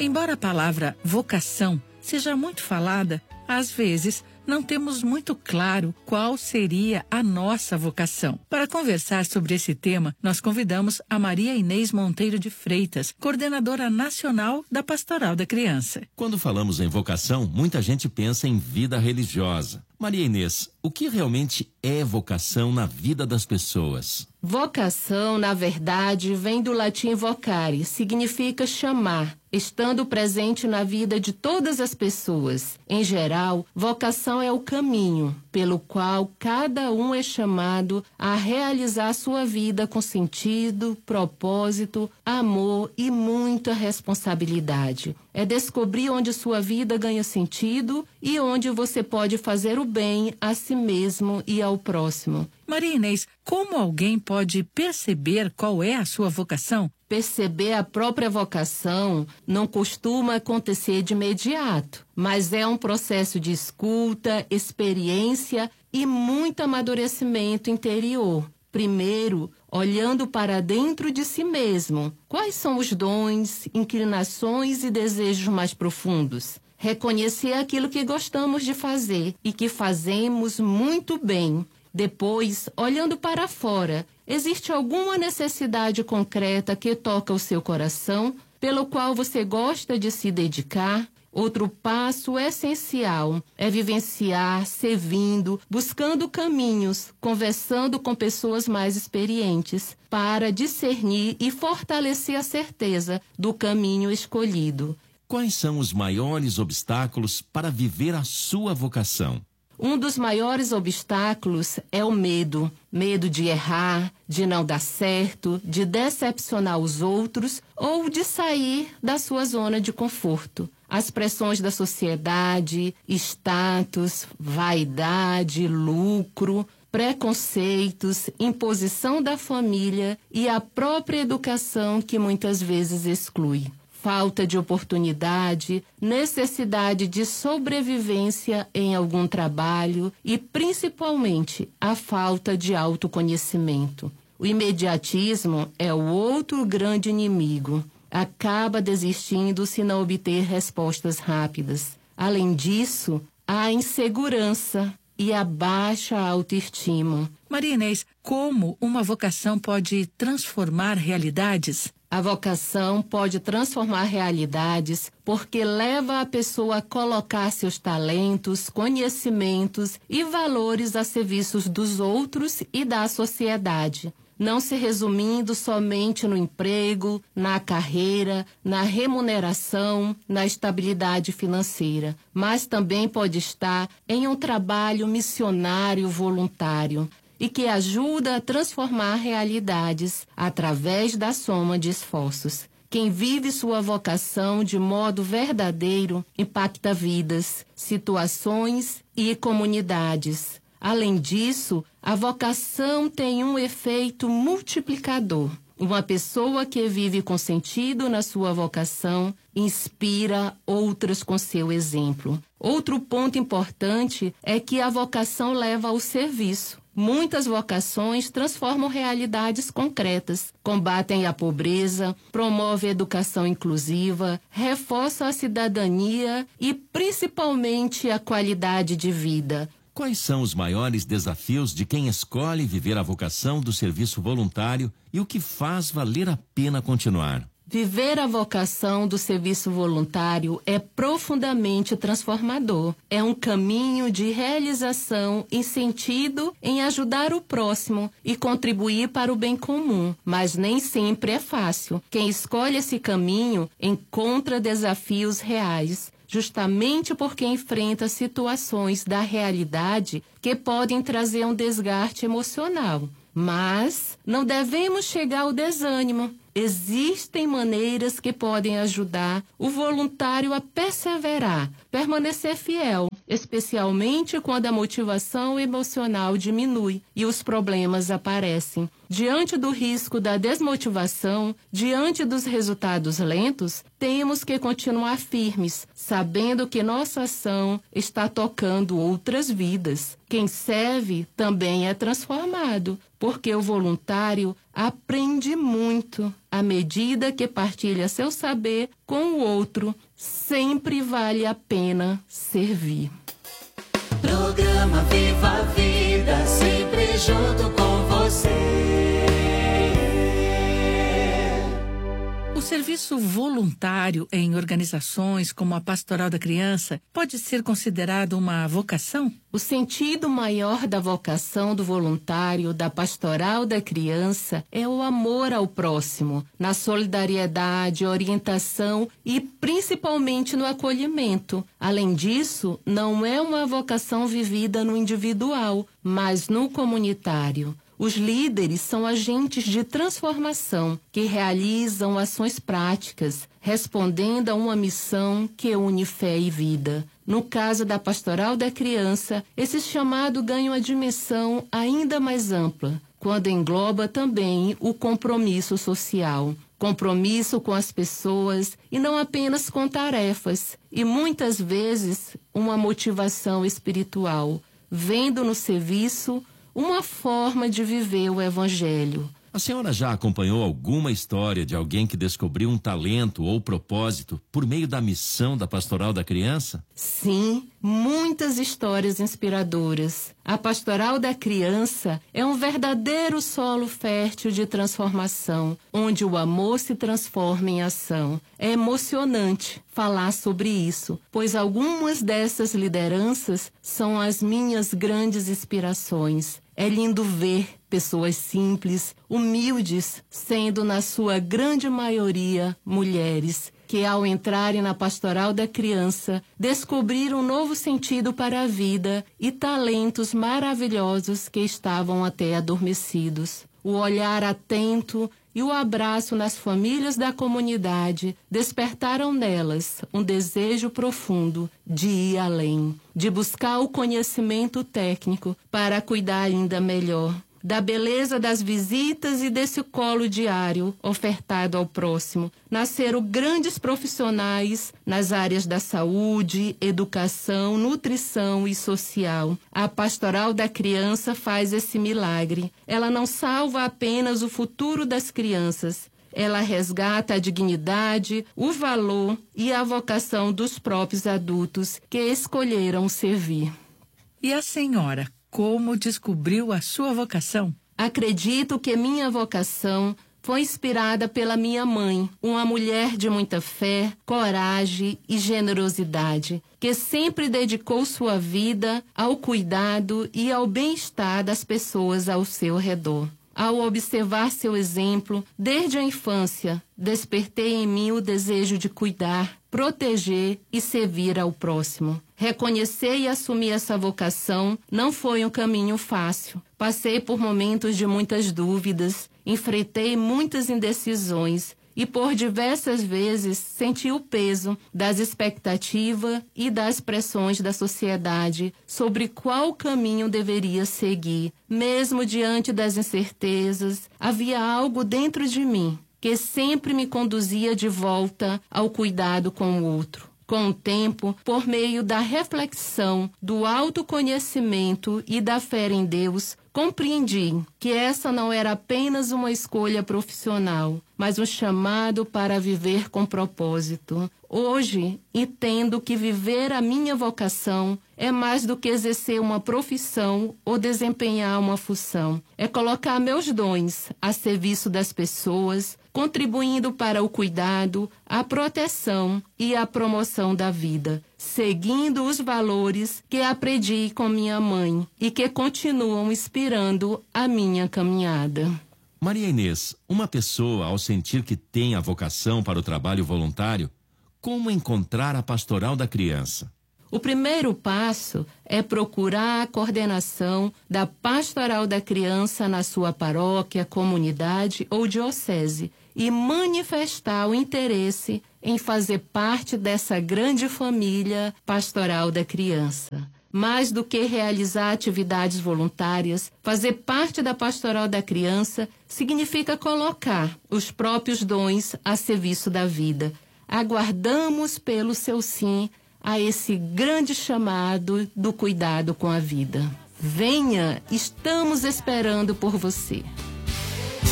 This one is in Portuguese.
Embora a palavra vocação seja muito falada, às vezes não temos muito claro qual seria a nossa vocação. Para conversar sobre esse tema, nós convidamos a Maria Inês Monteiro de Freitas, coordenadora nacional da Pastoral da Criança. Quando falamos em vocação, muita gente pensa em vida religiosa. Maria Inês, o que realmente é vocação na vida das pessoas? Vocação, na verdade, vem do latim vocare, significa chamar, estando presente na vida de todas as pessoas. Em geral, vocação é o caminho pelo qual cada um é chamado a realizar sua vida com sentido, propósito, amor e muita responsabilidade. É descobrir onde sua vida ganha sentido e onde você pode fazer o bem a si mesmo e ao próximo. Maria Inês, como alguém pode perceber qual é a sua vocação? Perceber a própria vocação não costuma acontecer de imediato, mas é um processo de escuta, experiência e muito amadurecimento interior. Primeiro, olhando para dentro de si mesmo, quais são os dons, inclinações e desejos mais profundos? Reconhecer aquilo que gostamos de fazer e que fazemos muito bem. Depois, olhando para fora, existe alguma necessidade concreta que toca o seu coração, pelo qual você gosta de se dedicar? Outro passo essencial é vivenciar, servindo, buscando caminhos, conversando com pessoas mais experientes, para discernir e fortalecer a certeza do caminho escolhido. Quais são os maiores obstáculos para viver a sua vocação? Um dos maiores obstáculos é o medo. Medo de errar, de não dar certo, de decepcionar os outros ou de sair da sua zona de conforto. As pressões da sociedade, status, vaidade, lucro, preconceitos, imposição da família e a própria educação que muitas vezes exclui. Falta de oportunidade, necessidade de sobrevivência em algum trabalho e, principalmente, a falta de autoconhecimento. O imediatismo é o outro grande inimigo. Acaba desistindo se não obter respostas rápidas. Além disso, há insegurança e a baixa autoestima. Maria Inês, como uma vocação pode transformar realidades? A vocação pode transformar realidades porque leva a pessoa a colocar seus talentos, conhecimentos e valores a serviço dos outros e da sociedade, não se resumindo somente no emprego, na carreira, na remuneração, na estabilidade financeira, mas também pode estar em um trabalho missionário voluntário, e que ajuda a transformar realidades através da soma de esforços. Quem vive sua vocação de modo verdadeiro impacta vidas, situações e comunidades. Além disso, a vocação tem um efeito multiplicador. Uma pessoa que vive com sentido na sua vocação inspira outras com seu exemplo. Outro ponto importante é que a vocação leva ao serviço. Muitas vocações transformam realidades concretas, combatem a pobreza, promovem a educação inclusiva, reforçam a cidadania e, principalmente, a qualidade de vida. Quais são os maiores desafios de quem escolhe viver a vocação do serviço voluntário e o que faz valer a pena continuar? Viver a vocação do serviço voluntário é profundamente transformador. É um caminho de realização e sentido em ajudar o próximo e contribuir para o bem comum, mas nem sempre é fácil. Quem escolhe esse caminho encontra desafios reais, justamente porque enfrenta situações da realidade que podem trazer um desgaste emocional. Mas não devemos chegar ao desânimo. Existem maneiras que podem ajudar o voluntário a perseverar, permanecer fiel, especialmente quando a motivação emocional diminui e os problemas aparecem. Diante do risco da desmotivação, diante dos resultados lentos, temos que continuar firmes, sabendo que nossa ação está tocando outras vidas. Quem serve também é transformado, porque o voluntário aprende muito à medida que partilha seu saber com o outro. Sempre vale a pena servir. Programa Viva a Vida, sempre junto com você. O serviço voluntário em organizações como a Pastoral da Criança pode ser considerado uma vocação? O sentido maior da vocação do voluntário da Pastoral da Criança é o amor ao próximo, na solidariedade, orientação e principalmente no acolhimento. Além disso, não é uma vocação vivida no individual, mas no comunitário. Os líderes são agentes de transformação que realizam ações práticas, respondendo a uma missão que une fé e vida. No caso da Pastoral da Criança, esse chamado ganha uma dimensão ainda mais ampla, quando engloba também o compromisso social. Compromisso com as pessoas e não apenas com tarefas, e muitas vezes uma motivação espiritual, vendo no serviço uma forma de viver o Evangelho. A senhora já acompanhou alguma história de alguém que descobriu um talento ou propósito por meio da missão da Pastoral da Criança? Sim, muitas histórias inspiradoras. A Pastoral da Criança é um verdadeiro solo fértil de transformação, onde o amor se transforma em ação. É emocionante falar sobre isso, pois algumas dessas lideranças são as minhas grandes inspirações. É lindo ver pessoas simples, humildes, sendo na sua grande maioria mulheres, que ao entrarem na Pastoral da Criança, descobriram um novo sentido para a vida e talentos maravilhosos que estavam até adormecidos. O olhar atento e o abraço nas famílias da comunidade despertaram nelas um desejo profundo de ir além, de buscar o conhecimento técnico para cuidar ainda melhor da beleza das visitas e desse colo diário ofertado ao próximo. Nasceram grandes profissionais nas áreas da saúde, educação, nutrição e social. A Pastoral da Criança faz esse milagre. Ela não salva apenas o futuro das crianças. Ela resgata a dignidade, o valor e a vocação dos próprios adultos que escolheram servir. E a senhora, como descobriu a sua vocação? Acredito que minha vocação foi inspirada pela minha mãe, uma mulher de muita fé, coragem e generosidade, que sempre dedicou sua vida ao cuidado e ao bem-estar das pessoas ao seu redor. Ao observar seu exemplo, desde a infância, despertei em mim o desejo de cuidar, proteger e servir ao próximo. Reconhecer e assumir essa vocação não foi um caminho fácil. Passei por momentos de muitas dúvidas, enfrentei muitas indecisões e por diversas vezes senti o peso das expectativas e das pressões da sociedade sobre qual caminho deveria seguir. Mesmo diante das incertezas, havia algo dentro de mim que sempre me conduzia de volta ao cuidado com o outro. Com o tempo, por meio da reflexão, do autoconhecimento e da fé em Deus, compreendi que essa não era apenas uma escolha profissional, mas um chamado para viver com propósito. Hoje, entendo que viver a minha vocação é mais do que exercer uma profissão ou desempenhar uma função. É colocar meus dons a serviço das pessoas, contribuindo para o cuidado, a proteção e a promoção da vida, seguindo os valores que aprendi com minha mãe e que continuam inspirando a minha caminhada. Maria Inês, uma pessoa, ao sentir que tem a vocação para o trabalho voluntário, como encontrar a Pastoral da Criança? O primeiro passo é procurar a coordenação da Pastoral da Criança na sua paróquia, comunidade ou diocese e manifestar o interesse em fazer parte dessa grande família Pastoral da Criança. Mais do que realizar atividades voluntárias, fazer parte da Pastoral da Criança significa colocar os próprios dons a serviço da vida. Aguardamos pelo seu sim a esse grande chamado do cuidado com a vida. Venha, estamos esperando por você.